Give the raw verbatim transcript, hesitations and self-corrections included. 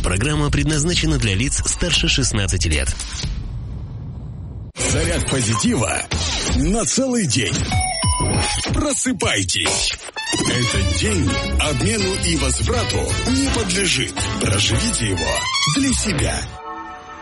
Программа предназначена для лиц старше шестнадцати лет. Заряд позитива на целый день. Просыпайтесь. Этот день обмену и возврату не подлежит. Проживите его для себя.